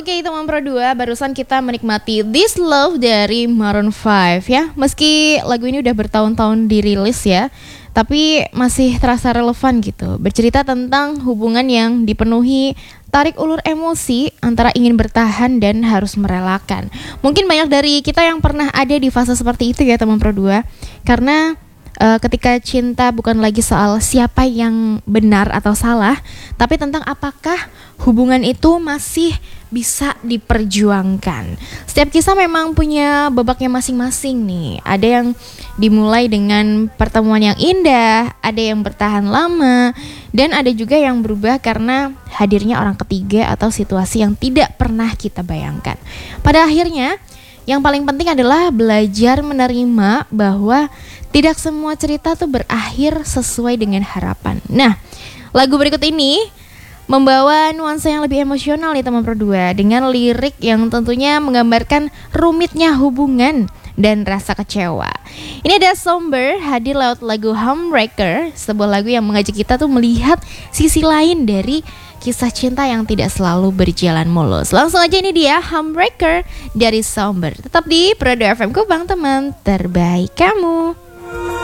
Oke, teman Pro 2, barusan kita menikmati This Love dari Maroon 5 ya. Meski lagu ini udah bertahun-tahun dirilis ya, tapi masih terasa relevan gitu. Bercerita tentang hubungan yang dipenuhi tarik ulur emosi antara ingin bertahan dan harus merelakan. Mungkin banyak dari kita yang pernah ada di fase seperti itu ya teman Pro 2. Karena ketika cinta bukan lagi soal siapa yang benar atau salah, tapi tentang apakah hubungan itu masih bisa diperjuangkan. Setiap kisah memang punya babaknya masing-masing nih. Ada yang dimulai dengan pertemuan yang indah, ada yang bertahan lama, dan ada juga yang berubah karena hadirnya orang ketiga atau situasi yang tidak pernah kita bayangkan. Pada akhirnya, yang paling penting adalah belajar menerima bahwa tidak semua cerita tuh berakhir sesuai dengan harapan. Nah, lagu berikut ini membawa nuansa yang lebih emosional nih teman Pro 2, dengan lirik yang tentunya menggambarkan rumitnya hubungan dan rasa kecewa. Ini ada Somber hadir lewat lagu Homewrecker, sebuah lagu yang mengajak kita tuh melihat sisi lain dari kisah cinta yang tidak selalu berjalan mulus. Langsung aja, ini dia Homewrecker dari Somber. Tetap di Pro 2 FM Kupang, teman terbaik kamu.